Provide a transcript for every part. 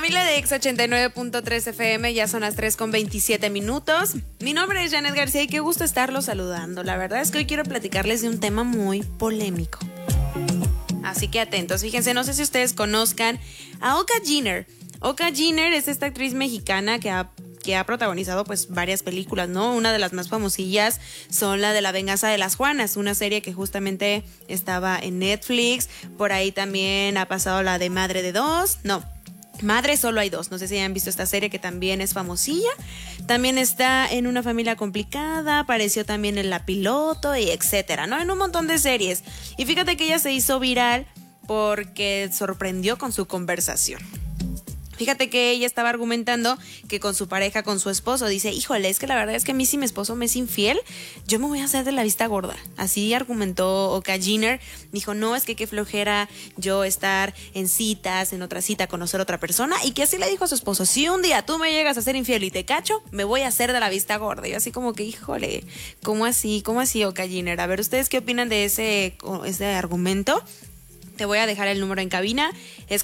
Familia de Exa 89.3 FM, ya son las 3:27. Mi nombre es Janet García y qué gusto estarlos saludando. La verdad es que hoy quiero platicarles de un tema muy polémico. Así que atentos, fíjense, no sé si ustedes conozcan a Oka Jenner. Oka Jenner es esta actriz mexicana que ha protagonizado pues varias películas, ¿no? Una de las más famosillas son la de La Venganza de las Juanas, una serie que justamente estaba en Netflix. Por ahí también ha pasado la de Madre de Dos, no, Madre Solo Hay Dos, no sé si hayan visto esta serie que también es famosilla. También está en Una Familia Complicada, apareció también en La Piloto y etcétera, ¿no? En un montón de series. Y fíjate que ella se hizo viral porque sorprendió con su conversación. Fíjate que ella estaba argumentando que con su pareja, con su esposo, dice, híjole, es que la verdad es que a mí si mi esposo me es infiel, yo me voy a hacer de la vista gorda. Así argumentó Oka Jenner. Dijo, no, es que qué flojera yo estar en citas, en otra cita, conocer a otra persona. Y que así le dijo a su esposo, si un día tú me llegas a ser infiel y te cacho, me voy a hacer de la vista gorda. Y yo así como que, híjole, ¿cómo así, Oka Jenner? A ver, ¿ustedes qué opinan de ese argumento? Te voy a dejar el número en cabina, es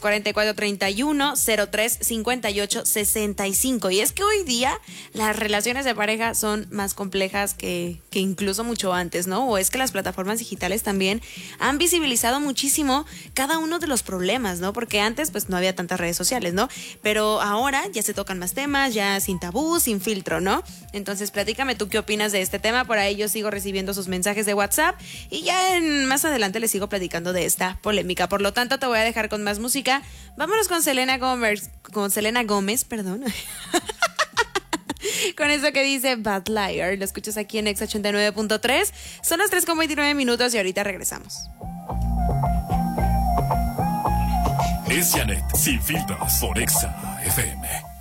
4431-035865. Y es que hoy día las relaciones de pareja son más complejas que incluso mucho antes, ¿no? O es que las plataformas digitales también han visibilizado muchísimo cada uno de los problemas, ¿no? Porque antes pues no había tantas redes sociales, ¿no? Pero ahora ya se tocan más temas, ya sin tabú, sin filtro, ¿no? Entonces platícame tú qué opinas de este tema. Por ahí yo sigo recibiendo sus mensajes de WhatsApp y ya más adelante les sigo platicando de esta polémica. Por lo tanto, te voy a dejar con más música. Vámonos con Selena Gómez, perdón. Con eso que dice Bad Liar. Lo escuchas aquí en Exa 89.3. Son las 3:29 y ahorita regresamos. Es Janet, sin filtros, por Exa FM.